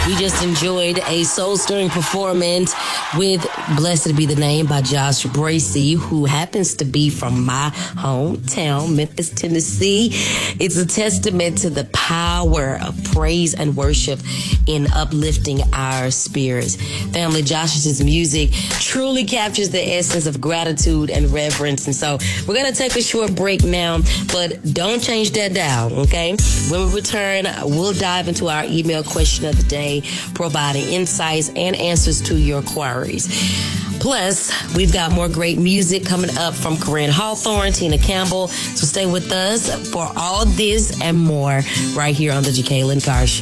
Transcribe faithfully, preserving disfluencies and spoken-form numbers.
We just enjoyed a soul-stirring performance with Blessed Be the Name by Josh Bracey, who happens to be from my hometown, Memphis, Tennessee. It's a testament to the power of praise and worship in uplifting our spirits. Family, Josh's music truly captures the essence of gratitude and reverence. And so we're going to take a short break now, but don't change that dial, okay? When we return, we'll dive into our email question of the day, providing insights and answers to your queries. Plus, we've got more great music coming up from Corinne Hawthorne, Tina Campbell. So stay with us for all this and more right here on the Jacqueline Carr Show.